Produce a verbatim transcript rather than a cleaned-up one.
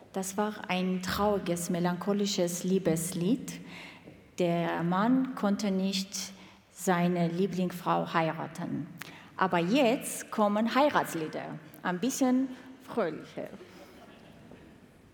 Das war ein trauriges, melancholisches Liebeslied. Der Mann konnte nicht seine Lieblingsfrau heiraten. Aber jetzt kommen Heiratslieder, ein bisschen fröhlicher.